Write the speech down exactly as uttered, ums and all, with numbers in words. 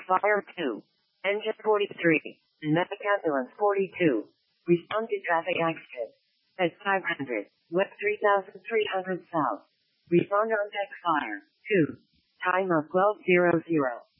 Fire two. Engine forty-three. Medic Ambulance forty-two. Respond to traffic accident. At five hundred. West three thousand three hundred South. Respond on deck fire. two. Time of twelve hundred.